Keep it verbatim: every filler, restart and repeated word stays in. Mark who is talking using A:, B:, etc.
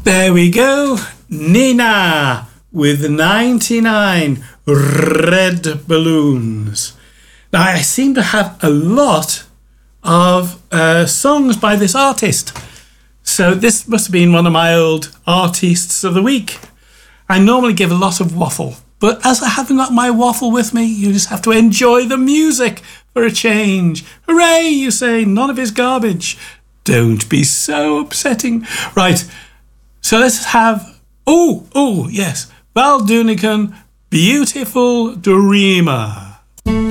A: There we go. Nina with ninety-nine red balloons. Now, I seem to have a lot of uh, songs by this artist. So this must have been one of my old artists of the week. I normally give a lot of waffle, but as I haven't got my waffle with me, you just have to enjoy the music for a change. Hooray, you say, none of his garbage. Don't be so upsetting. Right, so let's have, oh, oh, yes, Val Doonican, Beautiful Dreamer.